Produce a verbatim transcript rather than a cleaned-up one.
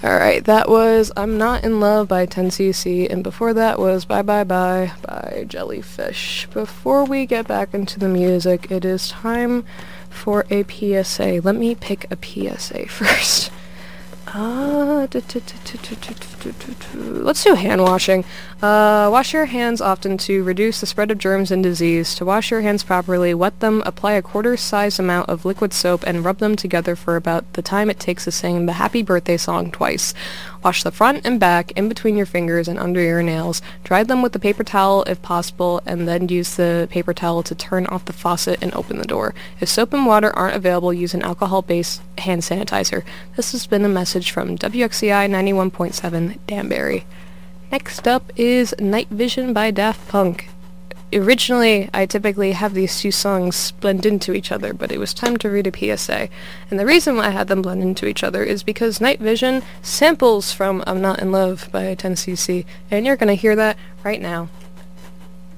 Alright, that was I'm Not in Love by ten C C, and before that was Bye Bye Bye by Jellyfish. Before we get back into the music, it is time for a P S A. Let me pick a P S A first. Uh, let's do hand washing. Uh, wash your hands often to reduce the spread of germs and disease. To wash your hands properly, wet them, apply a quarter-size amount of liquid soap, and rub them together for about the time it takes to sing the Happy Birthday song twice. Wash the front and back, in between your fingers and under your nails. Dry them with a paper towel if possible, and then use the paper towel to turn off the faucet and open the door. If soap and water aren't available, use an alcohol-based hand sanitizer. This has been a message from W X C I ninety-one point seven Danbury. Next up is Night Vision by Daft Punk. Originally, I typically have these two songs blend into each other, but it was time to read a P S A. And the reason why I had them blend into each other is because Night Vision samples from I'm Not in Love by ten C C, and you're gonna hear that right now.